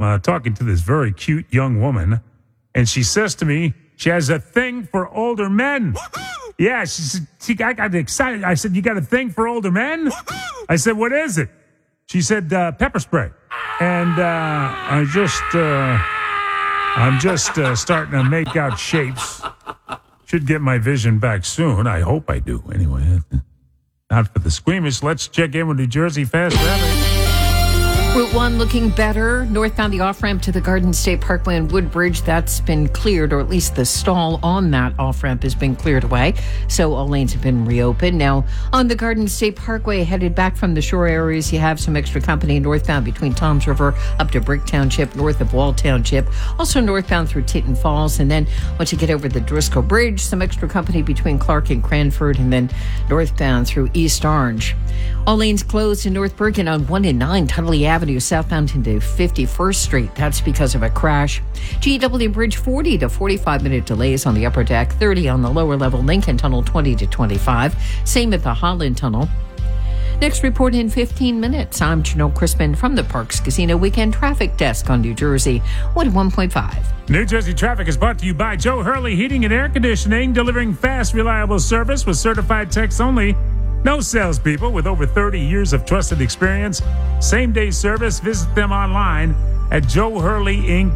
talking to this very cute young woman, and she says to me she has a thing for older men. Yeah, she said, I got excited. I said, you got a thing for older men? I said, what is it? She said, pepper spray. And I'm just starting to make out shapes. Should get my vision back soon. I hope I do. Anyway, not for the squeamish. Let's check in with New Jersey Fast Traffic. Route 1 looking better. Northbound, the off-ramp to the Garden State Parkway and Woodbridge, that's been cleared, or at least the stall on that off-ramp has been cleared away. So all lanes have been reopened. Now, on the Garden State Parkway, headed back from the shore areas, you have some extra company northbound between Toms River up to Brick Township, north of Wall Township. Also northbound through Tinton Falls. And then once you get over the Driscoll Bridge, some extra company between Clark and Cranford, and then northbound through East Orange. All lanes closed in North Bergen on 1 and 9 Tuttley Avenue, southbound into 51st Street. That's because of a crash. GW Bridge 40 to 45-minute delays on the upper deck, 30 on the lower level. Lincoln Tunnel 20 to 25. Same at the Holland Tunnel. Next report in 15 minutes. I'm Janelle Crispin from the Parks Casino Weekend Traffic Desk on New Jersey 101.5. New Jersey Traffic is brought to you by Joe Hurley Heating and Air Conditioning, delivering fast, reliable service with certified techs only. No salespeople, with over 30 years of trusted experience. Same-day service. Visit them online at joehurleyinc.com.